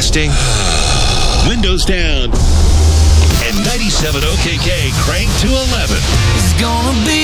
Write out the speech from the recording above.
interesting. Windows down. And 97 OKK cranked to 11. It's gonna be